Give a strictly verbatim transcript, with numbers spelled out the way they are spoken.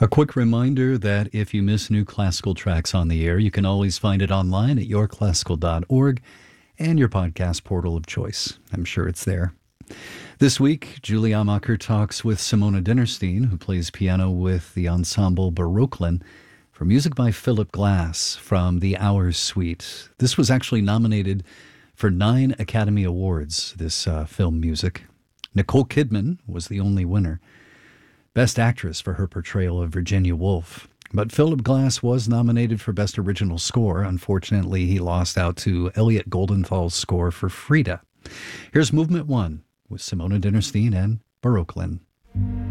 A quick reminder that if you miss new classical tracks on the air, you can always find it online at your classical dot org and your podcast portal of choice. I'm sure it's there. This week, Julie Amacher talks with Simona Dinnerstein, who plays piano with the ensemble Baroquelin, for music by Philip Glass from the Hours Suite. This was actually nominated for nine Academy Awards, this uh, film music. Nicole Kidman was the only winner. Best Actress for her portrayal of Virginia Woolf. But Philip Glass was nominated for Best Original Score. Unfortunately, he lost out to Elliot Goldenthal's score for Frida. Here's Movement One with Simona Dinnerstein and Baroquelin.